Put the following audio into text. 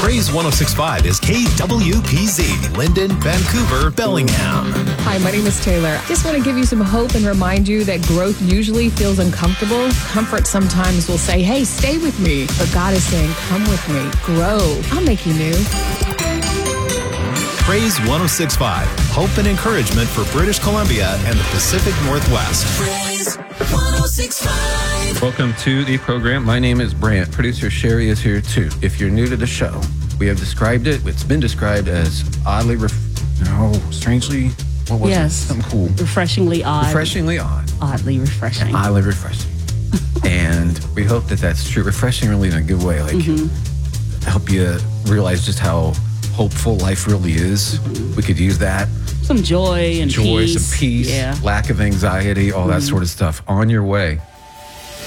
Praise 106.5 is KWPZ, Linden, Vancouver, Bellingham. Hi, my name is Taylor. Just want to give you some hope and remind you that growth usually feels uncomfortable. Comfort sometimes will say, hey, stay with me. But God is saying, come with me, grow. I'll make you new. Praise 106.5, hope and encouragement for British Columbia and the Pacific Northwest. Praise 106.5. Welcome to the program. My name is Brant. Producer Sherry is here too. If you're new to the show, we have described it. It's been described as strangely, what was it? Something cool. Refreshingly odd. Refreshingly odd. Oddly refreshing. Oddly refreshing. And we hope that that's true. Refreshing really in a good way. Help you realize just how hopeful life really is. We could use that. Some joy and peace. Some peace, Yeah. lack of anxiety, all that sort of stuff on your way.